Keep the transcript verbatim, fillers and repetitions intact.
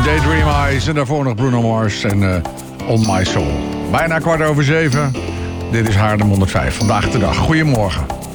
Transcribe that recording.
Daydream Eyes en daarvoor nog Bruno Mars en uh, On My Soul. Bijna kwart over zeven. Dit is Haarlem honderdvijf. Vandaag de dag. Goedemorgen.